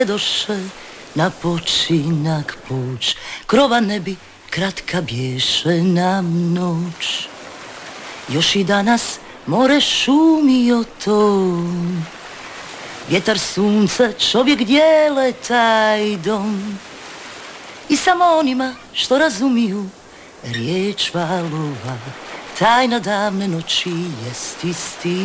doše na počinak puć, krova ne bi kratka bješe nam noć. Još i danas more šumio tom, vjetar, sunce, čovjek dijele taj dom. I samo onima što razumiju riječ valova, tajna davne noći jest isti